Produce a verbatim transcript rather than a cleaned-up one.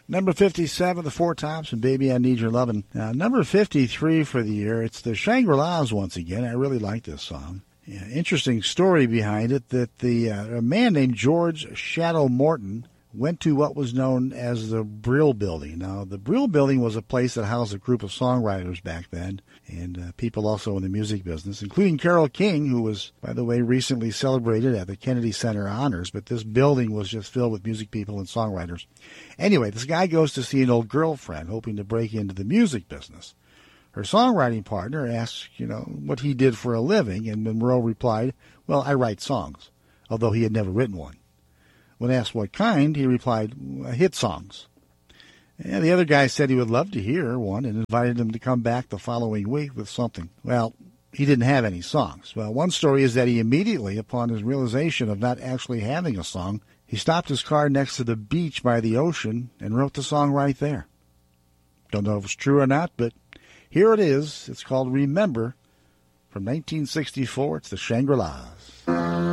Number fifty-seven, the Four Tops, and Baby I Need Your Lovin'. Now, number fifty-three for the year, it's the Shangri-Las once again. I really like this song. Yeah, interesting story behind it, that the uh, a man named George Shadow Morton went to what was known as the Brill Building. Now, the Brill Building was a place that housed a group of songwriters back then, and uh, people also in the music business, including Carole King, who was, by the way, recently celebrated at the Kennedy Center Honors, but this building was just filled with music people and songwriters. Anyway, this guy goes to see an old girlfriend, hoping to break into the music business. Her songwriting partner asks, you know, what he did for a living, and Monroe replied, well, I write songs, although he had never written one. When asked what kind, he replied, hit songs. And the other guy said he would love to hear one and invited him to come back the following week with something. Well, he didn't have any songs. Well, one story is that he immediately, upon his realization of not actually having a song, he stopped his car next to the beach by the ocean and wrote the song right there. Don't know if it's true or not, but here it is. It's called Remember from nineteen sixty-four. It's the Shangri-Las.